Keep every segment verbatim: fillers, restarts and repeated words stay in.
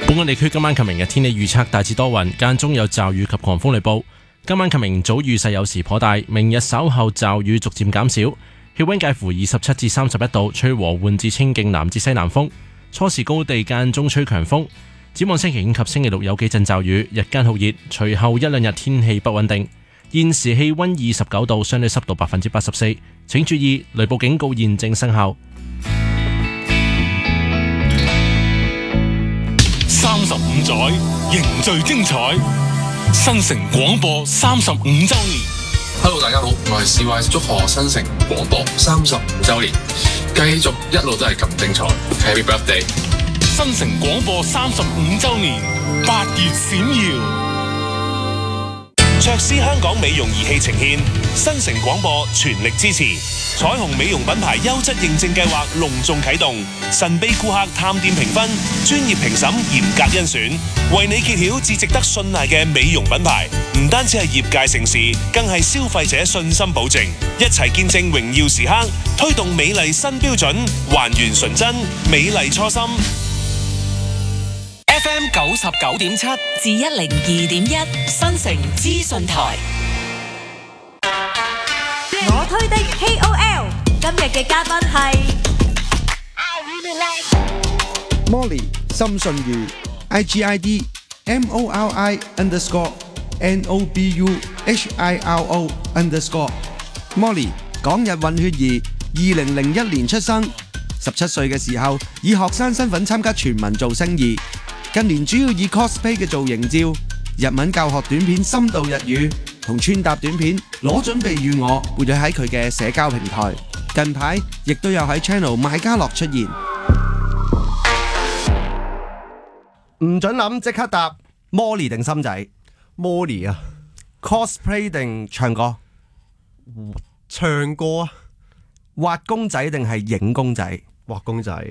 本港地區今晚及明日天氣預測大致多雲，間中有驟雨及狂風雷暴。今晚及明早雨勢有時頗大，明日稍後驟雨逐漸減少，氣溫介乎二十七至三十一度，吹和緩至清勁南至西南風。初時高地間中吹強風。展望星期五及星期六有幾陣驟雨，日間酷熱，隨後一兩日天氣不穩定。現時氣溫二十九度，相對濕度百分之八十四。請注意雷暴警告現正生效。 三十五載凝聚精彩，新城廣播三十五週年。 Hello， 大家好，我係 C Y， 祝賀新城廣播三十五週年，繼續一路都係咁精彩。Happy Birthday！ 新城廣播三十五週年，八月閃耀。卓斯香港美容儀器呈現新城廣播全力支持彩虹美容品牌優質認證計劃隆重啟動，神秘顧客探店評分，專業評審嚴格甄選，為你揭曉至值得信賴嘅美容品牌。唔單止係業界盛事，更係消費者信心保證。一齊見證榮耀時刻，推動美麗新標準，還原純真美麗初心。 F M 九十九點七至一零二點一新城資訊台， 我推的 K O L， 今日嘅嘉賓係 Molly 深信如 I G I D M O R I underscore N O B U H I R O underscore Molly 港日混血兒，二零零一年出生，十七歲嘅時候以學生身份參加全民造星二。近年主要以 cosplay 嘅造型照、日文教學短片深度日語同穿搭短片攞準備與我活躍喺佢嘅社交平台。近排亦都有喺 channel 麥家樂出現。唔准諗，即刻答 Molly 定心仔 Molly 啊 ，cosplay 定唱歌？ 唱歌啊， 畫公仔定係影公仔？ 畫公仔。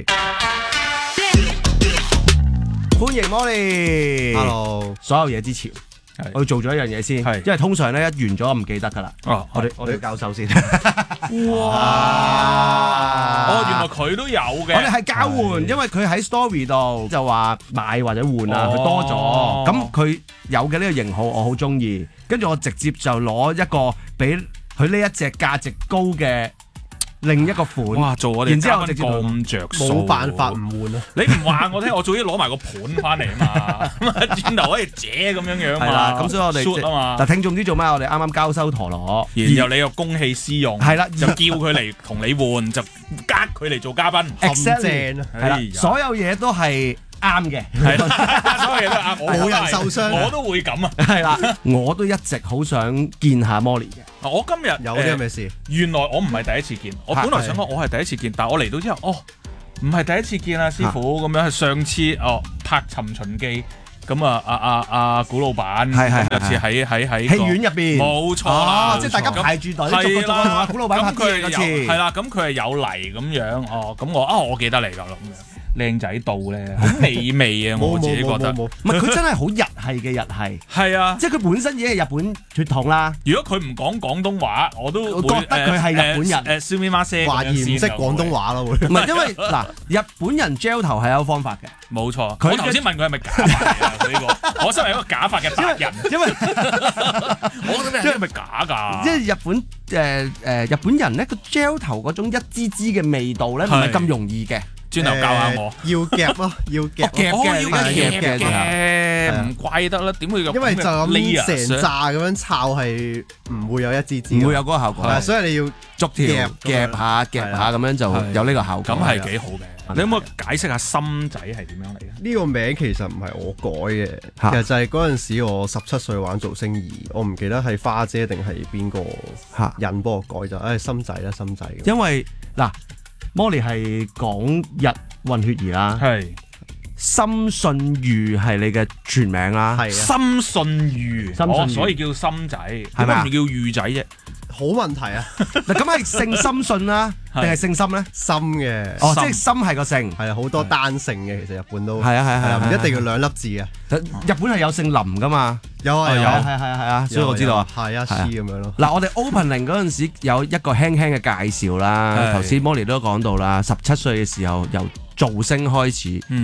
歡迎 Molly。 Hello。 所有嘢之前，我要做咗一樣嘢先，因為通常咧一完咗我唔記得噶啦。哦，我哋我哋要交手先。 哇！哦，原來佢都有嘅。 我哋係交換，因為佢喺 story 度就話買或者換啊，佢多咗。咁佢有嘅呢個型號我好中意，跟住我直接就攞一個比佢呢一隻價值高嘅另一個款。 哇！做我哋然之後直接咁着數， 冇辦法唔換啊！ 你唔話我聽，我早啲攞埋個盤翻嚟啊嘛，轉頭可以借咁樣樣嘛。 係啦，咁所以我哋 shoot 啊嘛。 嗱，聽眾知做咩？我哋啱啱交收陀螺， 然後你又公器私用， 係啦， 就叫佢嚟同你換，就隔佢嚟做嘉賓， 咁正啊！ 係啦，所有嘢都係啱嘅， 係啦，所有嘢都啱， 冇人受傷， 我都會咁啊。 係啦，我都一直好想見下 Molly 嘅。 我今日有啲咩事？ 原來我唔係第一次見，我本來想講我係第一次見，但係我嚟到之後，哦，唔係第一次見啊，師傅咁樣，係上次哦拍《尋秦記》，咁啊啊啊啊古老闆， 係係有次喺喺喺戲院入邊， 冇錯啦， 即係大家排住隊，逐個逐個同阿古老闆拍嘢嗰次， 係啦，咁佢係有嚟咁樣，哦，咁我啊我記得嚟㗎啦咁樣。靚仔到咧，好美味啊！我自己覺得， 唔係佢真係好日系嘅日系， 係啊， 即係佢本身已經係日本血統啦。 如果佢唔講廣東話，我都覺得佢係日本人。 誒，笑咪媽聲， 懷疑唔識廣東話咯會。 唔係因為嗱，日本人 gel 頭係有方法嘅， 冇錯。我頭先問佢係咪假髮啊？佢呢個，我身為一個假髮嘅達人， 因為我覺得係咪假㗎？ 即係日本誒誒日本人咧個 gel 頭嗰種一支支嘅味道咧，唔係咁容易嘅。 轉頭教下我， 要夾咯，要夾夾嘅， 要夾嘅，唔怪得啦。點會咁？ 因為就咁成扎咁樣抄係唔會有一支支， 唔會有嗰個效果。所以你要逐條夾下夾下咁樣就有呢個效果。 咁係幾好嘅。你可唔可以解釋下心仔係點樣嚟嘅？ 呢個名其實唔係我改嘅，其實就係嗰陣時我十七歲玩造星二，我唔記得係花姐定係邊個人幫我改就，誒心仔啦心仔。 因為嗱。Molly 係港日混血兒啦， 係深信如係你嘅全名啦， 係深信如，哦，所以叫心仔，係咪唔叫魚仔啫？ 好問題啊！ 嗱，咁係姓深信啦，定係姓心咧？ 心嘅， 哦，即係心係個姓， 係啊，好多單姓嘅，其實日本都係啊係啊， 唔一定要兩粒字嘅。 日本係有姓林噶嘛？ 有啊有， 係係係係啊，所以我知道啊， 係啊，詩咁樣咯。 嗱，我哋 opening 嗰陣時有一個輕輕嘅介紹啦，頭先 Molly 都講到啦，十七歲嘅時候由造星開始， 嗯，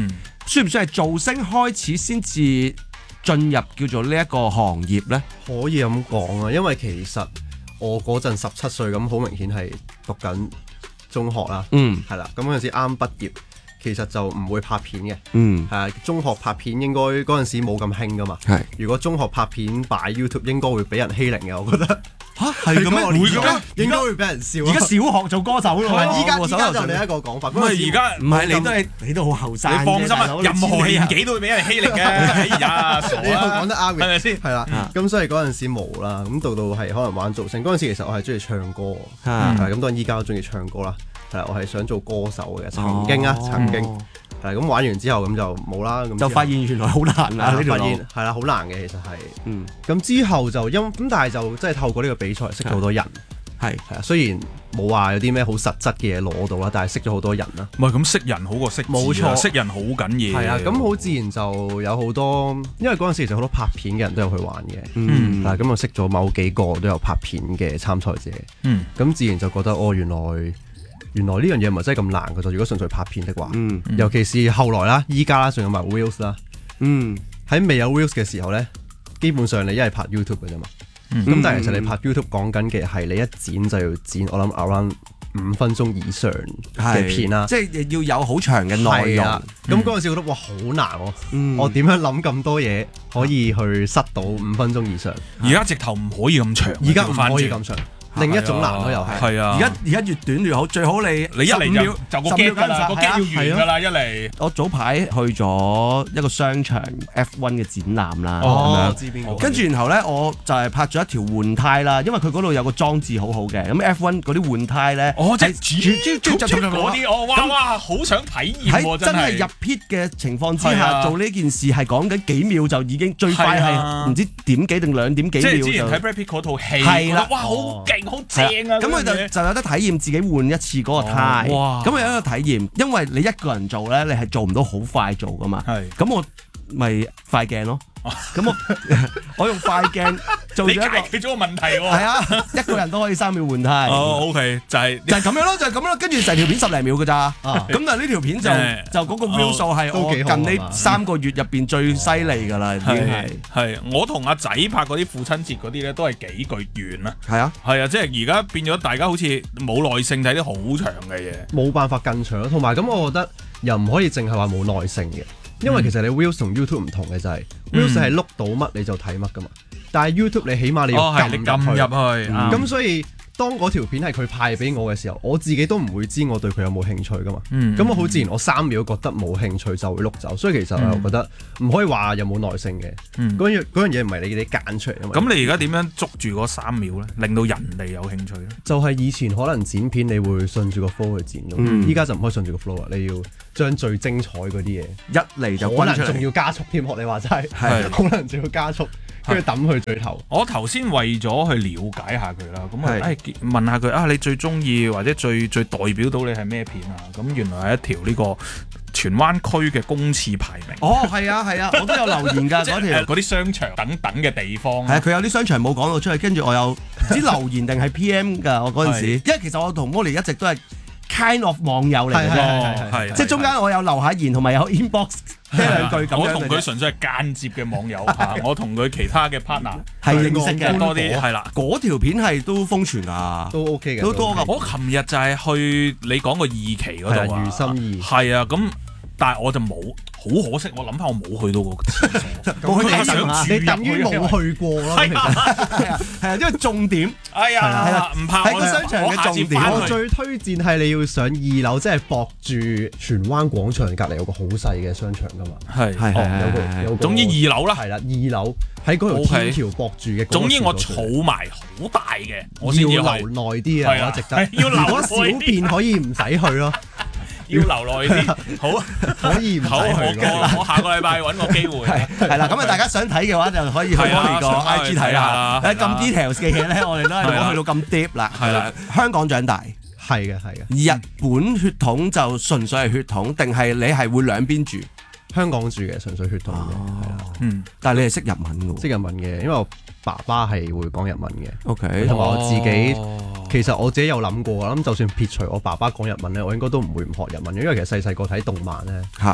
算唔算係造星開始先至進入叫做呢一個行業咧？ 可以咁講啊，因為其實我嗰陣十七歲咁，好明顯係讀緊中學啦， 嗯， 係啦，咁嗰陣時啱畢業。其實就唔會拍片嘅， 嗯， 係啊，中學拍片應該嗰陣時冇咁興噶嘛， 係。 如果中學拍片擺 YouTube 應該會俾人欺凌嘅，我覺得嚇係咁咩？ 會嘅咩？應該會俾人笑。 而家小學做歌手咯， 依家依家就另一個講法。 咁啊，而家唔係你都係你都好後生。 你放心啊，任何年紀都會俾人欺凌嘅。哎呀，傻你又講得啱嘅， 係咪先？ 係啦，咁所以嗰陣時冇啦，咁到到係可能玩造星嗰陣時，其實我係中意唱歌，係咁當然依家都中意唱歌啦。係啦，我係想做歌手嘅，曾經啊，曾經。係咁玩完之後咁就冇啦，咁就發現原來好難啊！呢條路係啦，好難嘅其實係。 嗯。 咁之後就因咁，但係就即係透過呢個比賽識咗好多人。 係係啊，雖然冇話有啲咩好實質嘅嘢攞到啦，但係識咗好多人啦。 唔係咁識人好過識字， 冇錯， 識人好緊要。 係啊，咁好自然就有好多，因為嗰陣時其實好多拍片嘅人都有去玩嘅。 嗯。 但係咁我識咗某幾個都有拍片嘅參賽者。嗯。咁自然就覺得哦，原來。原來呢樣嘢唔係真係咁難嘅，就如果純粹拍片的話，嗯、尤其是後來啦，依家啦，仲有埋 Reels 啦，喺、嗯、未有 Reels 嘅時候咧，基本上你一係拍 YouTube 嘅啫嘛，咁、嗯、但係其實你拍 YouTube 講緊嘅係你一剪就要剪，我諗 around 五分鐘以上嘅片啦， 即係要有好長嘅內容。 咁嗰陣時覺得哇好難喎、啊，嗯、我點樣諗咁多嘢可以去塞到五分鐘以上？ 而家直頭唔可以咁長， 而家唔可以咁長。另一種難咯，又係。 係啊！ 而家而家越短越好，最好你你一嚟就就個 game 㗎啦，個 game 要完㗎啦，一嚟。 我早排去咗一個商場 F 一 嘅展覽啦， 哦，知邊個？ 跟住然後咧，我就係拍咗一條換胎啦，因為佢嗰度有個裝置好好嘅。咁 F 一 嗰啲換胎咧， 哦，即係嗰啲，哦，哇哇，好想體驗喎！ 真係入 pit 嘅情況之下做呢件事係講緊幾秒就已經最快係唔知點幾定兩點幾秒就。 即係之前睇 Brad Pitt 嗰套戲， 係啦， 哇，好勁！好正啊！ 咁佢就就有得體驗自己換一次嗰個胎， 哇！ 咁有一個體驗，因為你一個人做咧，你係做唔到好快做噶嘛。係，咁我咪快鏡咯。咁我我用快鏡做咗一個解決咗個問題喎。 係啊，一個人都可以三秒換胎。 哦 ，OK，就係就係咁樣咯，就係咁樣咯。跟住成條片十零秒㗎咋。咁但係呢條片就就嗰個 view 數係我近呢三個月入邊最犀利㗎啦，已經係。 係我同阿仔拍嗰啲父親節嗰啲咧，都係幾句完啦。 係啊， 係啊，即係而家變咗大家好似冇耐性睇啲好長嘅嘢， 冇辦法更長。同埋咁，我覺得又唔可以淨係話冇耐性嘅。因為其實你 Reels 同 YouTube 唔同嘅就係 Reels 係碌到乜你就睇乜噶嘛，但係 YouTube 你起碼你要撳入去，咁所以當嗰條片係佢派俾我嘅時候，我自己都唔會知我對佢有冇興趣噶嘛，咁我好自然我三秒覺得冇興趣就會碌走，所以其實我覺得唔可以話有冇耐性嘅，嗰樣嗰樣嘢唔係你哋揀出嚟啊嘛。 咁你而家點樣捉住嗰三秒咧，令到人哋有興趣咧？ 就係以前可能剪片你會順住個 flow 去剪咯，依家就唔可以順住個 flow 啦，你要將最精彩嗰啲嘢一嚟就可能仲要加速添，學你話齋，係可能仲要加速，跟住抌去最頭。 我頭先為咗去了解下佢啦，咁啊，誒問下佢啊，你最中意或者最最代表到你係咩片啊？咁原來係一條呢個荃灣區嘅公廁排名。 哦，係啊，係啊，我都有留言㗎，嗰條嗰啲商場等等嘅地方。 係啊，佢有啲商場冇講到出去，跟住我有唔知留言定係 P M 㗎，我嗰陣時，因為其實我同 Molly 一直都係 kind of 網友嚟嘅啫，係即係中間我有留下言同埋有 inbox 呢兩句咁樣。 我同佢純粹係間接嘅網友，我同佢其他嘅 partner 係認識嘅多啲，係啦。 嗰條片係都瘋傳㗎， 都 OK 嘅， 都多㗎。 我琴日就係去你講個二期嗰度啊， 如心二係啊，咁但係我就冇。好可惜，我諗翻我冇去到個廁所， 冇去想住你等於冇去過咯。 係啊，係啊，因為重點， 哎呀，係啦，唔怕喺個商場嘅重點。 我最推薦係你要上二樓，即係駁住荃灣廣場隔離有個好細嘅商場噶嘛。 係係係， 有個有個。 總之二樓啦， 係啦，二樓喺嗰條天橋駁住嘅。 總之我儲埋好大嘅，我先要留耐啲啊，我值得。 要留耐啲。 如果小便可以唔使去咯。 要留耐啲，好可以唔使去。 我我下個禮拜揾個機會。 係啦，咁啊大家想睇嘅話就可以去我哋個 I G 睇下。誒咁 details 嘅嘢咧，我哋都係冇去到咁 deep 啦。係啦，香港長大， 係嘅係嘅。 日本血統就純粹係血統，定係你係會兩邊住？ 香港住嘅純粹血統嘅，係啦。 嗯，但係你係識日文嘅喎？ 識日文嘅，因為我爸爸係會講日文嘅。 OK， 同埋我自己。其實我自己有諗過，我諗就算撇除我爸爸講日文咧，我應該都唔會唔學日文嘅，因為其實細細個睇動漫咧，嚇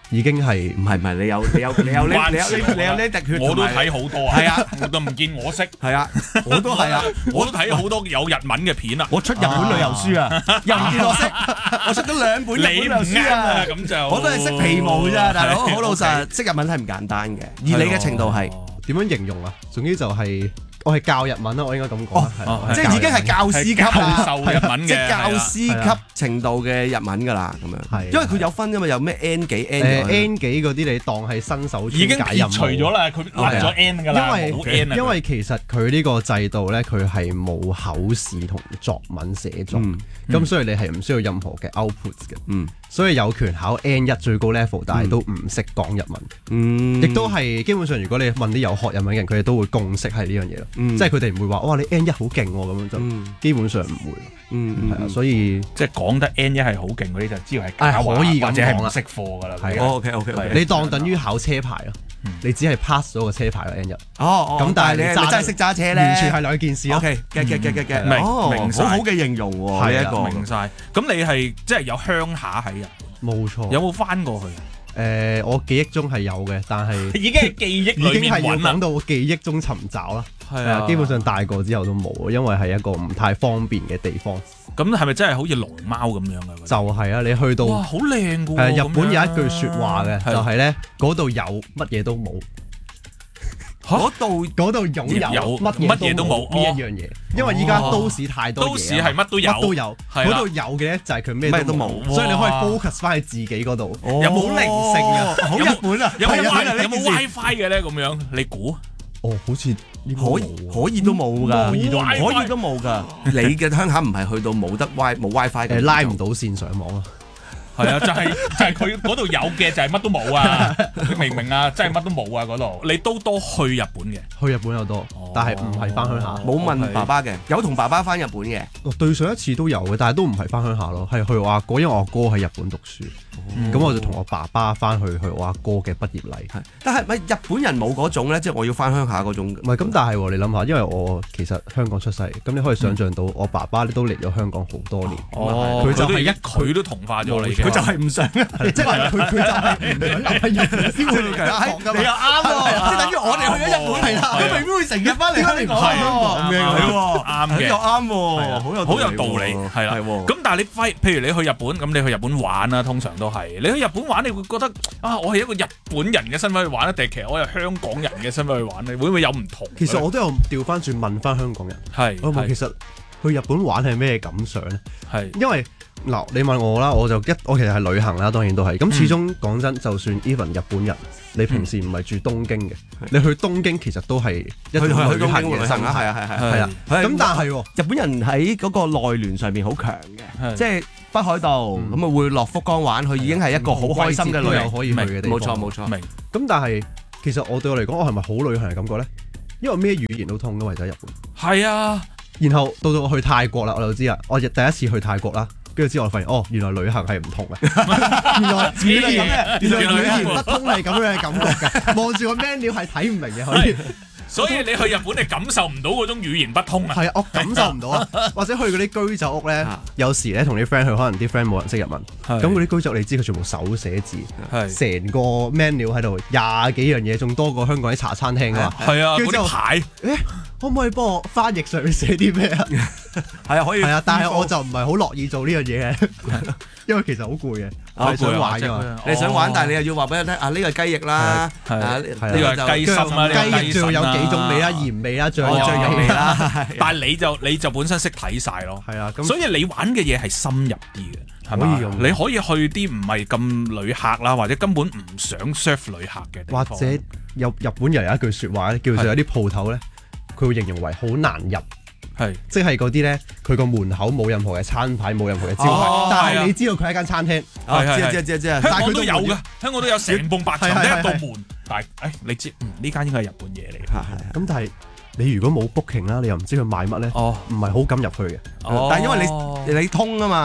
已經係唔係唔係你有你有你有呢你有你有呢滴血， 我都睇好多啊。係啊，我都唔見我識。 係啊，我都係啊， 我都睇好多有日文嘅片啊。 我出日本旅遊書啊，又唔見我識，我出咗兩本日本旅遊書啊， 咁就我都係識皮毛咋，大佬好老實，識日文係唔簡單嘅，而你嘅程度係點樣形容啊？總之就係。我係教日文啦，我應該咁講， 即係已經係教師級教授日文嘅， 即係教師級程度嘅日文㗎啦，咁樣。因為佢有分㗎嘛，有咩 N 幾 N 誒 N 幾嗰啲你當係新手已經撇除咗啦，佢落咗 N 㗎啦， 因為因為其實佢呢個制度咧，佢係冇口試同作文寫作，咁所以你係唔需要任何嘅 output 嘅。嗯。所以有權考 N 一最高 level，但係都唔識講日文。嗯，亦都係基本上，如果你問啲有學日文嘅人，佢哋都會共識係呢樣嘢咯。即係佢哋唔會話哇你 N 一好勁喎咁樣就，基本上唔會。嗯，係啊，所以即係講得 N 一係好勁嗰啲就知道係假話， 可以咁或者係唔識貨㗎啦。 係 OK OK， 你當等於考車牌咯，你只係 pass 咗個車牌咯 N 一。 哦咁但係你係咪真係識揸車咧？ 完全係兩件事咯。 OK，嘅嘅嘅嘅嘅， 明明好好嘅形容喎，呢一個明晒。咁你係即係有鄉下喺日本？ 冇錯。 有冇翻過去？ 誒，我記憶中係有嘅，但係已經係記憶裏面已經係要揾講到記憶中尋找啦。 係啊， 基本上大個之後都冇，因為係一個唔太方便嘅地方。 咁係咪真係好似龍貓咁樣嘅？ 就係啊，你去到哇，好靚㗎喎！ 誒，日本有一句説話嘅，就係咧嗰度有乜嘢都冇。嗰度嗰度擁有乜乜嘢都冇呢一樣嘢，因為依家都市太多嘢， 都市係乜都有， 乜都有。嗰度有嘅咧就係佢咩都冇，所以你可以 focus 翻喺自己嗰度，有冇靈性啊？ 好日本啊！ 有冇有冇 WiFi 嘅咧？咁樣你估？ 哦，好似可以可以都冇㗎，可以都可以都冇㗎。你嘅鄉下唔係去到冇得 Wi 冇 WiFi 嘅， 誒拉唔到線上網啊！ 係啊，就係就係佢嗰度有嘅就係乜都冇啊！你明唔明啊？真係乜都冇啊！嗰度你都多去日本嘅， 去日本又多，但係唔係翻鄉下。 冇問爸爸嘅，有同爸爸翻日本嘅。 對上一次都有嘅，但係都唔係翻鄉下咯，係去我阿哥，因為我阿哥喺日本讀書，咁我就同我爸爸翻去去我阿哥嘅畢業禮。 但係咪日本人冇嗰種咧？即係我要翻鄉下嗰種。 唔係咁，但係你諗下，因為我其實香港出世，咁你可以想象到我爸爸都嚟咗香港好多年。 哦，佢就係一佢都同化咗你。 佢就係唔想，即係佢佢就係唔想留喺日本先會嚟香港㗎嘛。 你又啱喎，即係等於我哋去咗日本係啦，佢未必會成日翻嚟香港喎。係喎， 啱嘅， 又啱喎，好有好有道理，係啦。咁但係你飛，譬如你去日本，咁你去日本玩啦，通常都係你去日本玩，你會覺得啊，我係一個日本人嘅身份去玩咧，定係其實我係香港人嘅身份去玩咧？會唔會有唔同？ 其實我都有調翻轉問翻香港人， 係我問其實去日本玩係咩感想咧？ 係因為。嗱，你問我啦，我就一我其實係旅行啦，當然都係。咁始終講真，就算 even 日本人，你平時唔係住東京嘅，你去東京其實都係一種旅行嘅生活。係啊係係係啊。咁但係日本人喺嗰個內聯上面好強嘅，即係北海道咁啊會落福岡玩，佢已經係一個好開心嘅旅遊可以去嘅地方。 冇錯冇錯。 明。 咁但係其實我對我嚟講，我係咪好旅行嘅感覺咧？因為咩語言都通㗎嘛，就喺日本。 係啊。 然後到到我去泰國啦，我就知啦，我第一次去泰國啦。跟住之後我發現，哦，原來旅行係唔同嘅，原來原來咁嘅，原來語言不通係咁樣嘅感覺㗎。望住個 menu 係睇唔明嘅，可以。 所以你去日本你感受唔到嗰種語言不通啊。 係啊，我感受唔到啊。或者去嗰啲居酒屋咧，有時咧同啲 friend 去，可能啲 friend 冇人識日文，咁嗰啲居酒屋你知佢全部手寫字，成個 menu 喺度廿幾樣嘢，仲多過香港啲茶餐廳㗎嘛。 係啊，嗰啲牌， 誒，可唔可以幫我翻譯上面寫啲咩啊？ 係啊，可以。 係啊，但係我就唔係好樂意做呢樣嘢嘅，因為其實好攰嘅。我係想玩㗎嘛， 你想玩，但係你又要話俾佢聽啊，呢個係雞翼啦，啊呢個係雞心啦， 雞翼仲有幾種味啦，鹽味啦，醬醬油味啦。 但係你就你就本身識睇晒咯， 係啊， 所以你玩嘅嘢係深入啲嘅，係嘛？你可以去啲唔係咁旅客啦，或者根本唔想 serve 旅客嘅地方。 或者有日本又有一句説話咧，叫做有啲鋪頭咧，佢會形容為好難入。 係， 即係嗰啲咧，佢個門口冇任何嘅餐牌，冇任何嘅招牌，但係你知道佢係一間餐廳。 知啊知啊知啊知啊！ 香港都有㗎，香港都有成棟白牆得一道門，但係誒你知，呢間應該係日本嘢嚟。 係係。咁但係你如果冇 booking 啦，你又唔知佢賣乜咧，唔係好敢入去嘅。 但係因為你你通啊嘛，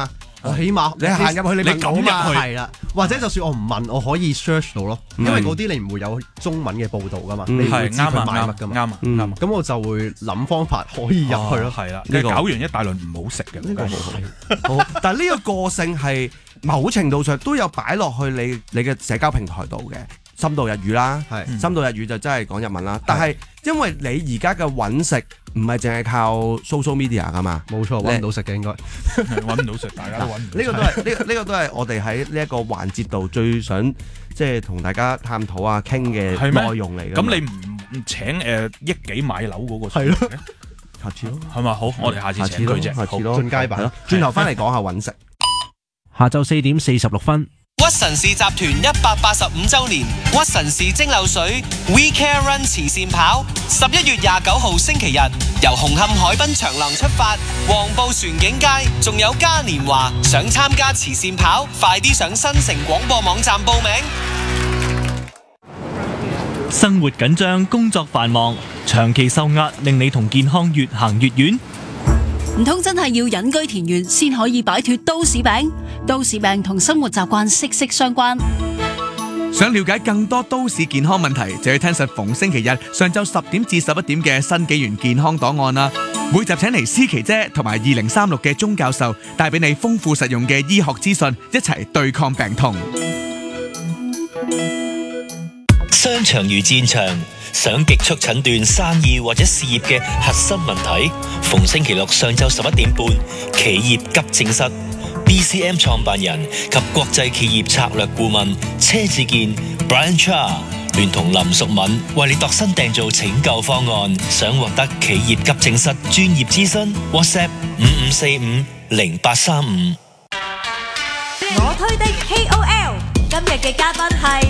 我起碼你行入去，你撳入去係啦，或者就算我唔問，我可以 search 到咯，因為嗰啲你唔會有中文嘅報導噶嘛，你唔會知佢賣乜噶嘛， 啱啊啱啊， 咁我就會諗方法可以入去咯。 係啦，跟住搞完一大輪唔好食嘅， 呢個好好。但係呢個個性係某程度上都有擺落去你你嘅社交平台度嘅。深度日語啦， 係深度日語就真係講日文啦。但係因為你而家嘅揾食唔係淨係靠 social media 噶嘛， 冇錯，揾唔到食嘅應該揾唔到食，大家都揾唔到。 呢個都係呢個呢個都係我哋喺呢一個環節度最想即係同大家探討啊傾嘅內容嚟嘅。 咁你唔唔請誒億幾買樓嗰個係咯？ 下次咯， 係嘛？好，我哋下次請佢啫。 下次咯， 進階版咯。 轉頭翻嚟講下揾食。 下晝四點四十六分。 屈臣氏集團一百八十五週年，屈臣氏蒸餾水 We Care Run 慈善跑，十一月廿九號星期日，由紅磡海濱長廊出發，黃埔船景街，仲有嘉年華。想參加慈善跑，快啲上新城廣播網站報名。 生活緊張，工作繁忙，長期受壓，令你同健康越行越遠。 唔通真係要隱居田園先可以擺脫都市病？都市病同生活習慣息息相關。 想了解更多都市健康問題，就要聽實逢星期日上晝十點至十一點嘅新紀元健康檔案啦。每集請嚟思琪姐同埋二零三六嘅鐘教授，帶俾你豐富實用嘅醫學資訊，一齊對抗病痛。 商場如戰場，想極速診斷生意或者事業嘅核心問題，逢星期六上晝十一點半，企業急症室 B C M 創辦人及國際企業策略顧問車志健 Brian Cha 聯同林淑敏為你度身訂造拯救方案。想獲得企業急症室專業諮詢 ，WhatsApp 五五四五零八三五。 我推的 K O L， 今日嘅嘉賓係。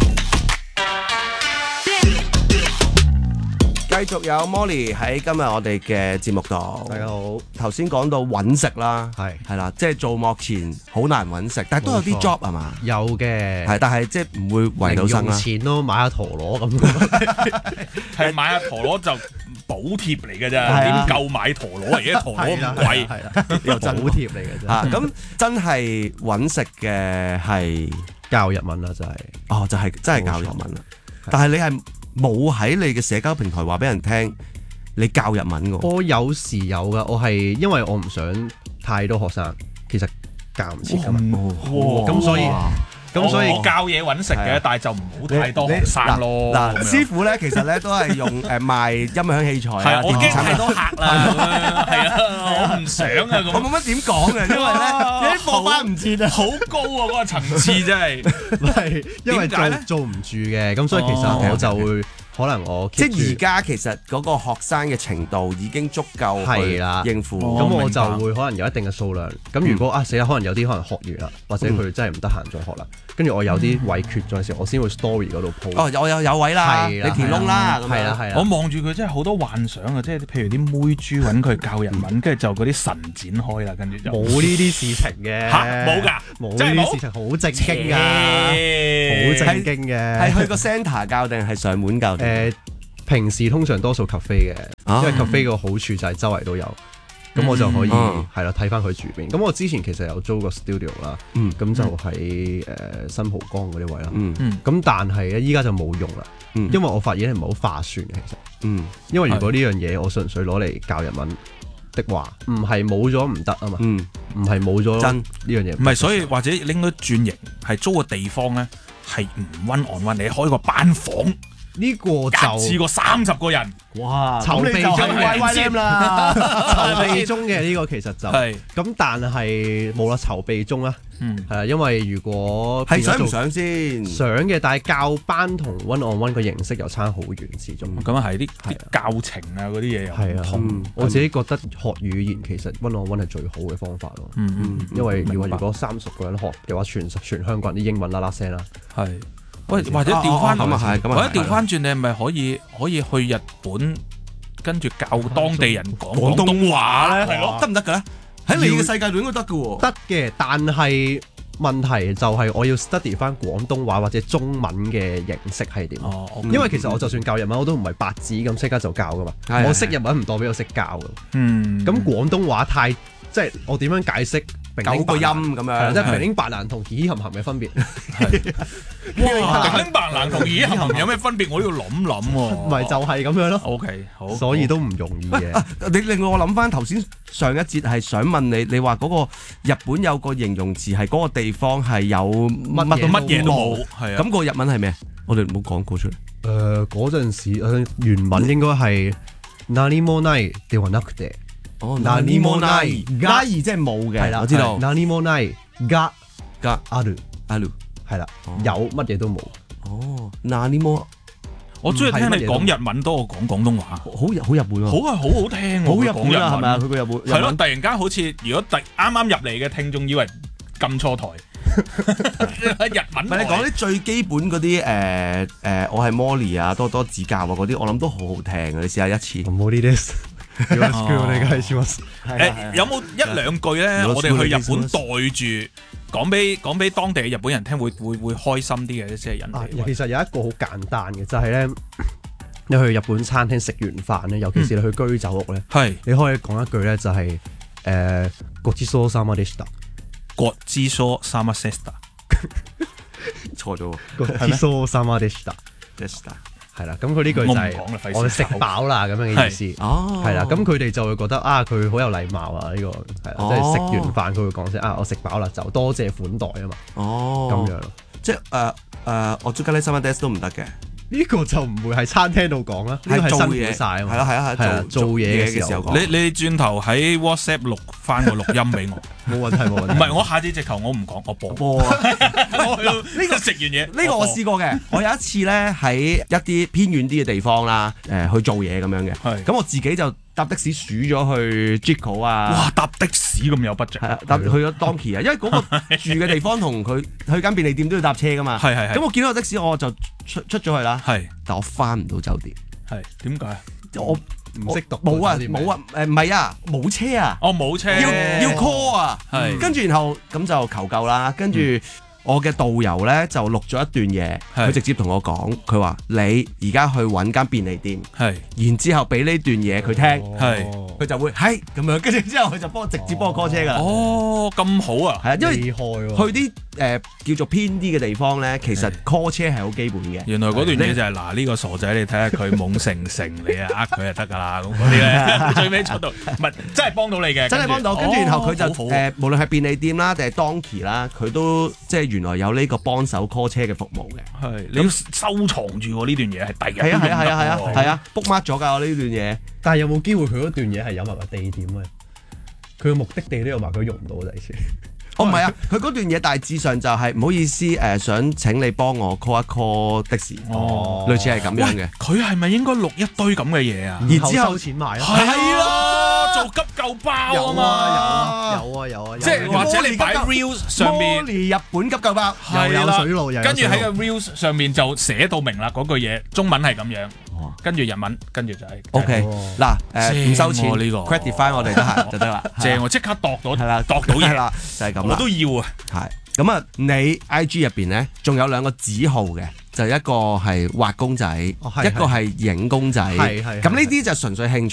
繼續有 Molly 喺今日我哋嘅節目度。 大家好， 頭先講到揾食啦， 係係啦，即係做幕前好難揾食，但係都有啲 job 係嘛？ 有嘅， 係，但係即係唔會為到生啦。 零用錢咯，買下陀螺咁。 係買下陀螺就補貼嚟嘅啫，點夠買陀螺嚟嘅？陀螺咁貴， 係啦，又真補貼嚟嘅啫。 啊，咁真係揾食嘅係教日文啦，就係。 哦，就係真係教日文啦。但係你係冇喺你嘅社交平台話俾人聽，你教日文㗎？ 我有時有噶，我係因為我唔想太多學生，其實教唔切噶嘛。咁所以咁所以我教嘢揾食嘅，但係就唔好太多學生咯。 嗱，師傅咧其實咧都係用誒賣音響器材啊， 我驚太多客啦，係啊，我唔想啊咁。 我冇乜點講嘅，因為咧啲貨翻唔切啊， 好高啊嗰個層次真係。 係因為做做唔住嘅，咁所以其實我就會。可能我即係而家其實嗰個學生嘅程度已經足夠去應付， 咁我就會可能有一定嘅數量。咁如果啊死啦，可能有啲可能學完啦，或者佢真係唔得閒再學啦，跟住我有啲位缺咗嘅時候，我先會 story 嗰度 po。 哦，我有有位啦，你填窿啦， 係啦係啦。 我望住佢真係好多幻想啊！即係譬如啲妹豬揾佢教日文，跟住就嗰啲神展開啦，跟住就冇呢啲事情嘅。 嚇冇㗎， 冇呢啲事情好正經㗎，好正經嘅。 係去個 centre 教定係上門教？ 誒，平時通常多數 cafe 嘅，因為 cafe 個好處就係周圍都有，咁我就可以係啦睇翻佢住邊。咁我之前其實有租個 studio 啦，咁就喺誒新蒲崗嗰啲位啦。咁但係咧依家就冇用啦，因為我發現係唔係好划算嘅其實。因為如果呢樣嘢我純粹攞嚟教日文的話，唔係冇咗唔得啊嘛，唔係冇咗真呢樣嘢。 唔係，所以或者拎到轉型係租個地方咧，係唔 one on one，你開個班房。 呢個就試過三十個人， 哇！籌備中 Y Y M 啦，籌備中嘅呢個其實就係咁，但係冇啦，籌備中啦，係啊，因為如果係想唔想先想嘅，但係教班同 one on one 個形式又差好遠，始終咁啊係啲啲教程啊嗰啲嘢又唔同。 我自己覺得學語言其實 one on one 係最好嘅方法咯，因為如果如果三十個人學嘅話，全全香港人啲英文啦啦聲啦， 係。喂，或者調翻， 或者調翻轉，你係咪可以可以去日本，跟住教當地人講廣東話咧？係咯， 得唔得嘅咧？喺你嘅世界度應該得嘅喎。 得嘅，但係問題就係我要 study 翻廣東話或者中文嘅形式係點？哦，因為其實我就算教日文，我都唔係白紙咁即刻就教噶嘛。我識日文唔代表我識教嘅。嗯。咁廣東話太即係我點樣解釋？ 九個音咁樣， 即係平頂白蘭同嘻嘻含含嘅分別。 哇！平頂白蘭同嘻嘻含含有咩分別？我都要諗諗喎。 咪就係咁樣咯。 OK， 好。 所以都唔容易嘅。 你令我諗翻頭先上一節係想問你，你話嗰個日本有個形容詞係嗰個地方係有乜乜乜嘢都冇，係啊。 咁個日文係咩？我哋唔好講過出嚟。 誒嗰陣時，原文應該係何もないではなくて。 哦，何もない，ない即係冇嘅， 係啦， 我知道。 何もないががあるある， 係啦，有乜嘢都冇。 哦，何も， 我中意聽你講日文多過講廣東話， 好好日本喎。 好啊，好好聽喎， 好日本啊，係咪啊？佢個日本係咯，突然間好似如果突啱啱入嚟嘅聽眾以為撳錯台。日文，唔係你講啲最基本嗰啲誒誒，我係 Molly 啊，多多指教啊嗰啲，我諗都好好聽嘅。你試下一次。 Mollyです。誒有冇一兩句咧？我哋去日本袋住講俾講俾當地嘅日本人聽，會會會開心啲嘅，即係人哋。 其實有一個好簡單嘅，就係咧，你去日本餐廳食完飯咧，尤其是你去居酒屋咧，係你可以講一句咧，就係誒ごちそうさまでした。 ごちそうさまでした， 錯咗喎。 ごちそうさまでした，係啦。咁佢呢句就係我哋食飽啦咁樣嘅意思。哦，係啦。咁佢哋就會覺得啊，佢好有禮貌啊呢個係啦，即係食完飯佢會講聲啊，我食飽啦，就多謝款待啊嘛。哦，咁樣咯。 即係誒誒，我做吉利三蚊 desk 都唔得嘅。 呢個就唔會喺餐廳度講啦，係做嘢晒啊嘛。 係啦係啊係做做嘢嘅時候講。 你你轉頭喺 WhatsApp 錄翻個錄音俾我。 冇問題冇問題。 唔係我下次直頭我唔講，我播。播啊！呢個食完嘢， 呢個我試過嘅。我有一次咧喺一啲偏遠啲嘅地方啦，誒去做嘢咁樣嘅。係。咁我自己就搭的士數咗去 Jiko 啊。 哇！搭的士咁有 budget。係啊，搭去咗 Donkey 啊，因為嗰個住嘅地方同佢去間便利店都要搭車噶嘛。係係係。咁我見到個的士我就出出咗去啦。係。但我翻唔到酒店。 係點解？ 我唔識讀。 冇啊冇啊誒唔係啊冇車啊。 哦冇車。 要要 call 啊。 係。 跟住然後咁就求救啦，跟住。我嘅導遊咧就錄咗一段嘢，佢直接同我講，佢話你而家去揾間便利店，然之後俾呢段嘢佢聽，佢就會係咁樣，跟住之後佢就幫我直接幫我 call 車㗎啦。 哦，咁好啊！ 係啊，因為去啲誒叫做偏啲嘅地方咧，其實 call 車係好基本嘅。 原來嗰段嘢就係嗱呢個傻仔，你睇下佢懵成成，你啊呃佢就得㗎啦，咁嗰啲咧最尾出到唔係真係幫到你嘅， 真係幫到。跟住然後佢就誒無論係便利店啦定係 Donkey 啦，佢都即係。原來有呢個幫手 call 車嘅服務嘅， 係你要收藏住喎呢段嘢係第日。 係啊係啊係啊係啊係啊 book mark 咗㗎我呢段嘢。 但係有冇機會佢嗰段嘢係有埋個地點咧？佢嘅目的地都有埋，佢用唔到第時。 哦唔係啊，佢嗰段嘢大致上就係唔好意思誒，想請你幫我 call 一 call 的士，哦，類似係咁樣嘅。 佢係咪應該錄一堆咁嘅嘢啊？ 然之後收錢買咯。 係啦，做急救包啊嘛。 有啊有啊， 即係或者你擺 reels 上面日本急救包， 又有水路，又跟住喺個 reels 上面就寫到明啦，嗰句嘢中文係咁樣，跟住日文，跟住就係 OK 嗱誒唔收錢呢個 credit 翻我哋得閒就得啦， 正我即刻度到係啦， 度到嘢啦，就係咁啦， 我都要啊， 係咁啊，你 I G 入邊咧仲有兩個指號嘅，就一個係畫公仔，一個係影公仔，咁呢啲就純粹興趣。